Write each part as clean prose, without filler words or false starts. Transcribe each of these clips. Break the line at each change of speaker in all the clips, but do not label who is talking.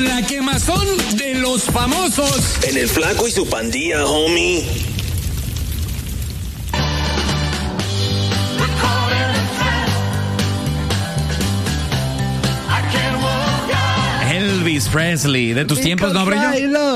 La quemazón de los famosos.
En el Flaco y su pandilla, homie.
Elvis Presley, de tus tiempos, ¿no, Brillo?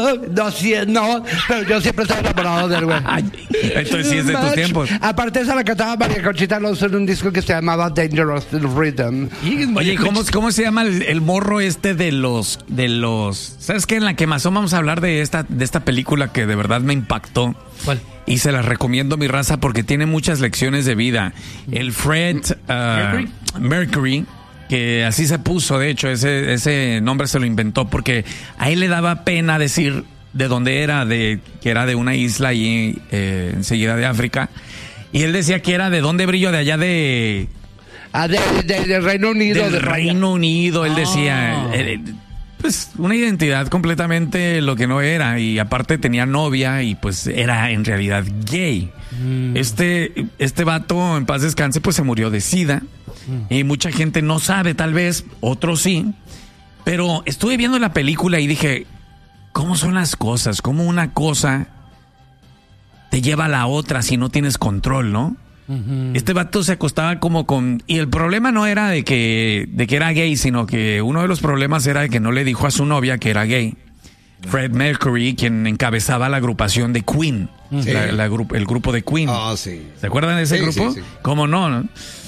No, pero yo siempre estaba enamorado del güey.
Entonces sí es de tus tiempos.
Aparte esa la cantaba María Conchita Alonso en un disco que se llamaba Dangerous Rhythm.
Oye, ¿cómo se llama el morro este de los... ¿Sabes qué? En la quemazón vamos a hablar de esta película que de verdad me impactó.
¿Cuál?
Y se la recomiendo a mi raza porque tiene muchas lecciones de vida. El Fred Mercury, que así se puso, de hecho, ese nombre se lo inventó porque a él le daba pena decir de dónde era, que era de una isla ahí enseguida de África. Y él decía que era de dónde, Brillo, de allá de
Reino Unido.
Del Reino Unido, él decía. Pues una identidad completamente lo que no era. Y aparte tenía novia y pues era en realidad gay. Este vato, en paz descanse, pues se murió de SIDA. Y mucha gente no sabe, tal vez, otros sí. Pero estuve viendo la película y dije, ¿cómo son las cosas? ¿Cómo una cosa te lleva a la otra si no tienes control, no? Este vato se acostaba como con... Y el problema no era de que era gay, sino que uno de los problemas era de que no le dijo a su novia que era gay. Fred Mercury, quien encabezaba la agrupación de Queen. Sí. El grupo de Queen.
Oh, sí.
¿Se acuerdan de ese grupo?
Sí.
¿Cómo no?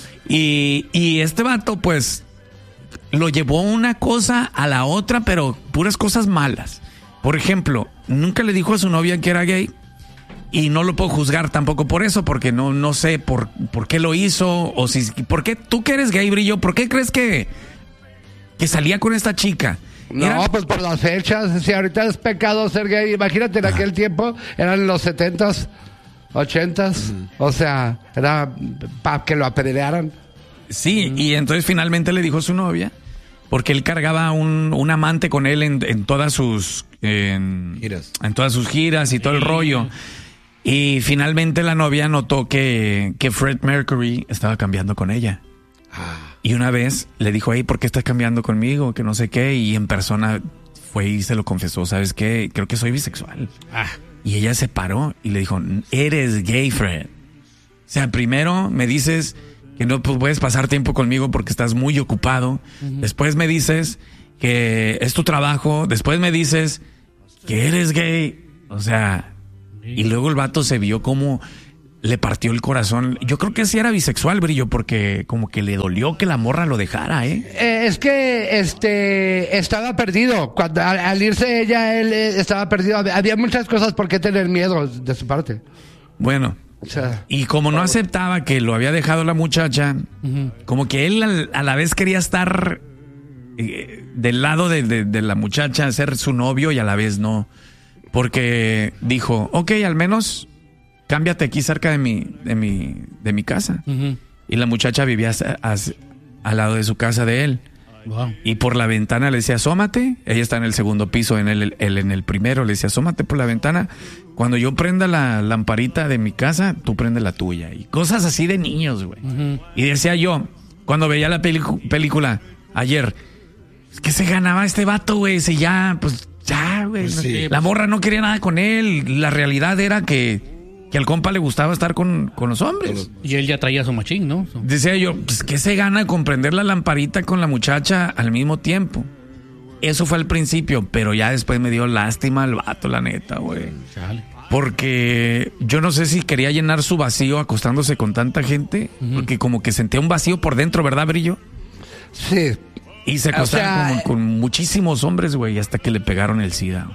Y este vato, pues, lo llevó una cosa a la otra, pero puras cosas malas. Por ejemplo, nunca le dijo a su novia que era gay. Y no lo puedo juzgar tampoco por eso, porque no sé por qué lo hizo, o si, ¿por qué tú que eres gay, Brillo? ¿Por qué crees que salía con esta chica?
No, pues por las fechas. Si ahorita es pecado ser gay, imagínate en aquel tiempo, eran los 70s, 80s, o sea, era para que lo apedrearan.
Sí, y entonces finalmente le dijo a su novia, porque él cargaba un amante con él en todas sus giras. En todas sus giras y todo el rollo. Y finalmente la novia notó que Fred Mercury estaba cambiando con ella. Y una vez le dijo, hey, ¿por qué estás cambiando conmigo? Que no sé qué. Y en persona fue y se lo confesó, ¿sabes qué? Creo que soy bisexual. Y ella se paró y le dijo, eres gay, Fred. O sea, primero me dices que no puedes pasar tiempo conmigo porque estás muy ocupado. Después me dices que es tu trabajo. Después me dices que eres gay. O sea... Y luego el vato se vio como le partió el corazón. Yo creo que sí era bisexual, Brillo, porque como que le dolió que la morra lo dejara,
es que estaba perdido. Cuando al irse ella, él estaba perdido. Había muchas cosas por qué tener miedo de su parte.
Bueno, o sea, y como no aceptaba que lo había dejado la muchacha, como que él a la vez quería estar del lado de la muchacha, ser su novio y a la vez no. Porque dijo, ok, al menos cámbiate aquí cerca de mi casa. Y la muchacha vivía al lado de su casa de él. Wow. Y por la ventana le decía, asómate. Ella está en el segundo piso, él en el primero. Le decía, asómate por la ventana. Cuando yo prenda la lamparita de mi casa, tú prende la tuya. Y cosas así de niños, güey. Y decía yo, cuando veía la película ayer, ¿qué se ganaba este vato, güey? Si ya, pues... Ya, güey. Pues sí. La morra no quería nada con él. La realidad era que al compa le gustaba estar con los hombres.
Y él ya traía su machín, ¿no?
Decía yo, pues, ¿qué se gana con prender la lamparita con la muchacha al mismo tiempo? Eso fue al principio, pero ya después me dio lástima al vato, la neta, güey. Porque yo no sé si quería llenar su vacío acostándose con tanta gente, porque como que sentía un vacío por dentro, ¿verdad, Brillo?
Sí.
Y se acostaron con muchísimos hombres, güey, hasta que le pegaron el SIDA.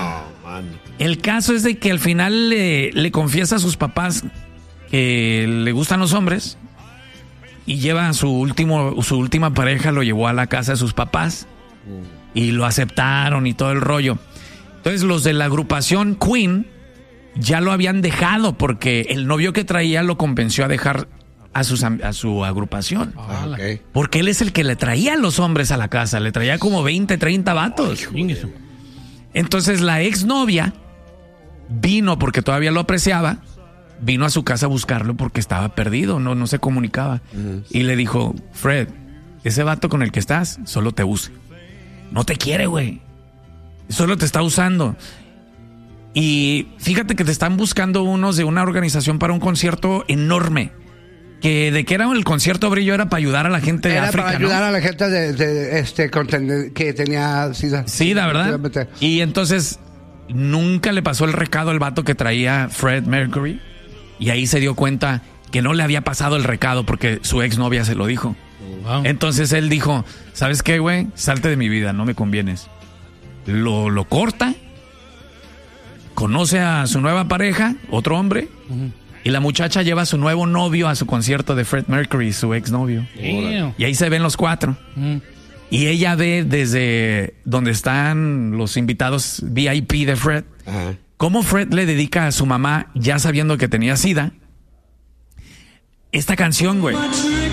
El caso es de que al final le confiesa a sus papás que le gustan los hombres y lleva a su última pareja, lo llevó a la casa de sus papás y lo aceptaron y todo el rollo. Entonces los de la agrupación Queen ya lo habían dejado porque el novio que traía lo convenció a dejar a su agrupación. Okay. Porque él es el que le traía a los hombres a la casa. Le traía como 20, 30 vatos. Entonces la exnovia vino porque todavía lo apreciaba. Vino a su casa a buscarlo porque estaba perdido. No se comunicaba. Y le dijo, Fred, ese vato con el que estás solo te usa. No te quiere, güey. Solo te está usando. Y fíjate que te están buscando unos de una organización para un concierto enorme. Que de qué era el concierto Brillo, era para ayudar a la gente de África,
para ayudar a la gente que tenía SIDA.
SIDA, ¿verdad? Y entonces nunca le pasó el recado al vato que traía Fred Mercury. Y ahí se dio cuenta que no le había pasado el recado porque su exnovia se lo dijo. Wow. Entonces él dijo, ¿sabes qué, güey? Salte de mi vida, no me convienes. Lo corta. Conoce a su nueva pareja, otro hombre, y la muchacha lleva a su nuevo novio a su concierto de Fred Mercury, su exnovio. Y ahí se ven los cuatro. Y ella ve desde donde están los invitados VIP de Fred, cómo Fred le dedica a su mamá, ya sabiendo que tenía SIDA, esta canción, güey.